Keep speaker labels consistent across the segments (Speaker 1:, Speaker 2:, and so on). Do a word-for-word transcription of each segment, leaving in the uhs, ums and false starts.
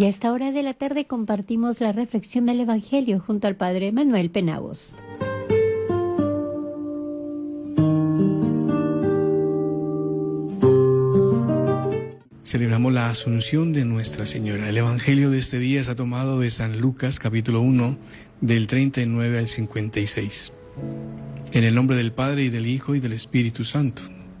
Speaker 1: Y a esta hora de la tarde compartimos la reflexión del Evangelio junto al Padre Manuel Penagos.
Speaker 2: Celebramos la Asunción de Nuestra Señora. El Evangelio de este día está tomado de San Lucas, capítulo uno, del treinta y nueve al cincuenta y seis. En el nombre del Padre, y del Hijo, y del Espíritu Santo.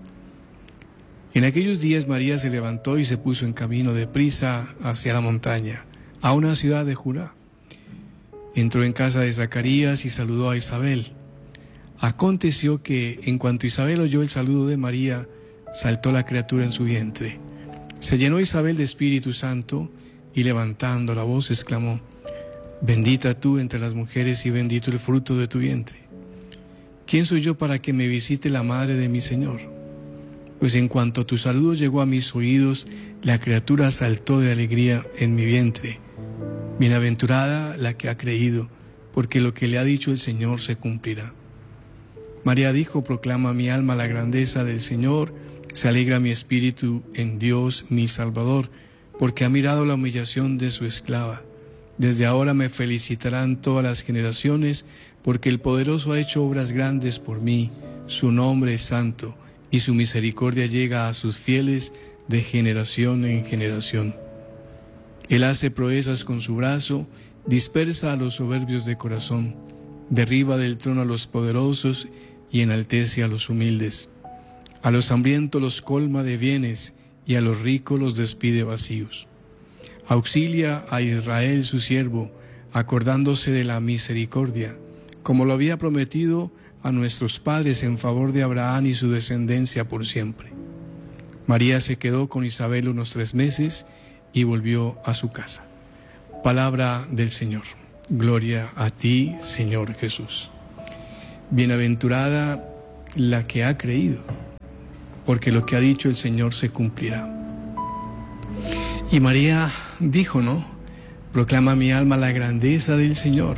Speaker 2: En aquellos días María se levantó y se puso en camino de prisa hacia la montaña, a una ciudad de Judá. Entró en casa de Zacarías y saludó a Isabel. Aconteció que, en cuanto Isabel oyó el saludo de María, saltó la criatura en su vientre. Se llenó Isabel de Espíritu Santo y, levantando la voz, exclamó: Bendita tú entre las mujeres y bendito el fruto de tu vientre. ¿Quién soy yo para que me visite la madre de mi Señor? Pues en cuanto tu saludo llegó a mis oídos, la criatura saltó de alegría en mi vientre. Bienaventurada la que ha creído, porque lo que le ha dicho el Señor se cumplirá. María dijo: Proclama mi alma la grandeza del Señor, se alegra mi espíritu en Dios mi Salvador, porque ha mirado la humillación de su esclava. Desde ahora me felicitarán todas las generaciones, porque el Poderoso ha hecho obras grandes por mí. Su nombre es santo, y su misericordia llega a sus fieles de generación en generación. Él hace proezas con su brazo, dispersa a los soberbios de corazón, derriba del trono a los poderosos y enaltece a los humildes. A los hambrientos los colma de bienes, y a los ricos los despide vacíos. Auxilia a Israel su siervo, acordándose de la misericordia, como lo había prometido a nuestros padres en favor de Abraham y su descendencia por siempre. María se quedó con Isabel unos tres meses y volvió a su casa. Palabra del Señor. Gloria a ti, Señor Jesús. Bienaventurada la que ha creído, porque lo que ha dicho el Señor se cumplirá. Y María dijo, ¿no? Proclama mi alma la grandeza del Señor.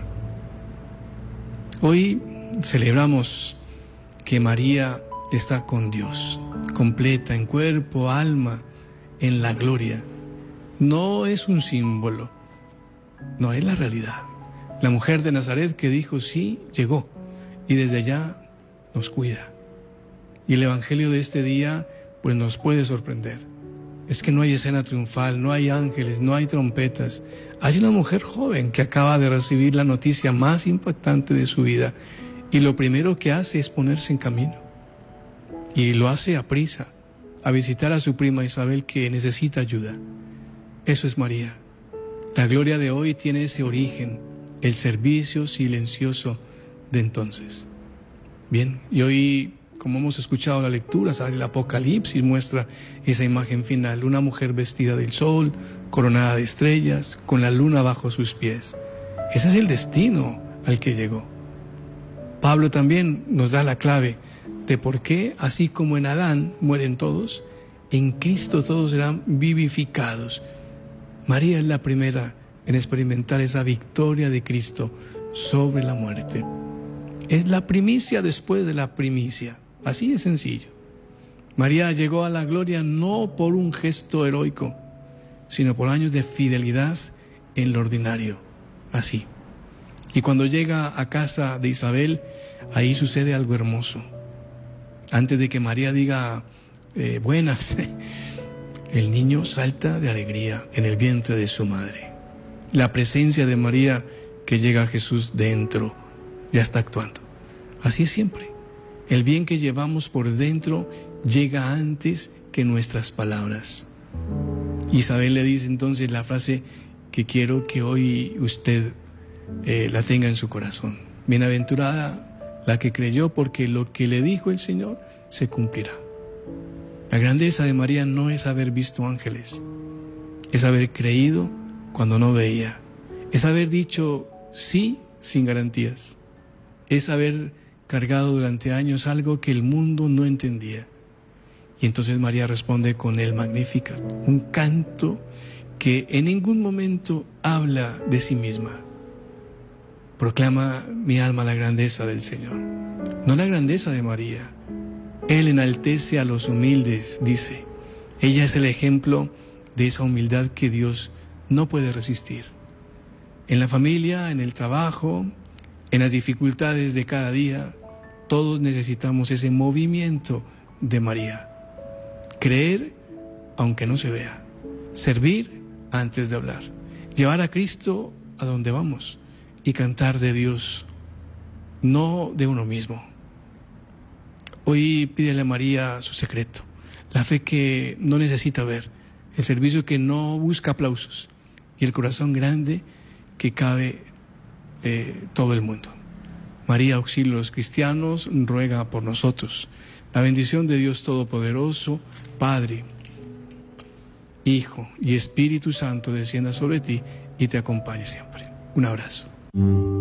Speaker 2: Hoy celebramos que María está con Dios, completa en cuerpo, alma, en la gloria. No es un símbolo, no es la realidad. La mujer de Nazaret que dijo sí, llegó, y desde allá nos cuida. Y el Evangelio de este día pues nos puede sorprender. Es que no hay escena triunfal, no hay ángeles, no hay trompetas. Hay una mujer joven que acaba de recibir la noticia más impactante de su vida, y lo primero que hace es ponerse en camino. Y lo hace a prisa, a visitar a su prima Isabel, que necesita ayuda. Eso es María. La gloria de hoy tiene ese origen, el servicio silencioso de entonces. Bien, y hoy, como hemos escuchado la lectura, el Apocalipsis muestra esa imagen final, una mujer vestida del sol, coronada de estrellas, con la luna bajo sus pies. Ese es el destino al que llegó. Pablo también nos da la clave de por qué, así como en Adán mueren todos, en Cristo todos serán vivificados. María es la primera en experimentar esa victoria de Cristo sobre la muerte. Es la primicia después de la primicia. Así de sencillo. María llegó a la gloria no por un gesto heroico, sino por años de fidelidad en lo ordinario. Así. Y cuando llega a casa de Isabel, ahí sucede algo hermoso. Antes de que María diga eh, buenas, el niño salta de alegría en el vientre de su madre. La presencia de María que llega a Jesús dentro ya está actuando. Así es siempre. El bien que llevamos por dentro llega antes que nuestras palabras. Isabel le dice entonces la frase que quiero que hoy usted eh, la tenga en su corazón. Bienaventurada la que creyó, porque lo que le dijo el Señor se cumplirá. La grandeza de María no es haber visto ángeles, es haber creído cuando no veía, es haber dicho sí sin garantías, es haber cargado durante años algo que el mundo no entendía. Y entonces María responde con el Magnificat, un canto que en ningún momento habla de sí misma. Proclama mi alma la grandeza del Señor, no la grandeza de María. Él enaltece a los humildes, dice. Ella es el ejemplo de esa humildad que Dios no puede resistir. En la familia, en el trabajo, en las dificultades de cada día, todos necesitamos ese movimiento de María. Creer aunque no se vea. Servir antes de hablar. Llevar a Cristo a donde vamos y cantar de Dios, no de uno mismo. Hoy pídele a María su secreto, la fe que no necesita ver, el servicio que no busca aplausos y el corazón grande que cabe eh, todo el mundo. María, auxilia a los cristianos, ruega por nosotros. La bendición de Dios Todopoderoso, Padre, Hijo y Espíritu Santo descienda sobre ti y te acompañe siempre. Un abrazo.